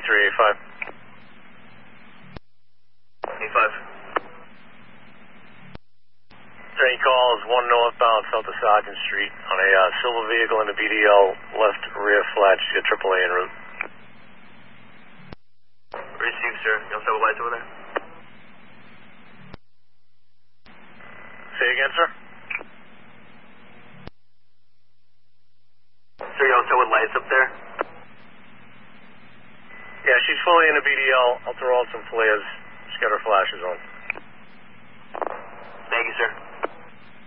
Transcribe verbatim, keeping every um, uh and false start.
three eight five. eight five. Train calls one northbound south of Sergeant Street on a uh, silver vehicle in the B D L left rear flat, to triple A en route. Receive, sir. You also have lights over there? Say again, sir? Sir, you also with lights up there? Yeah, she's fully in the B D L. I'll throw out some flares. Just get her flashes on. Thank you, sir.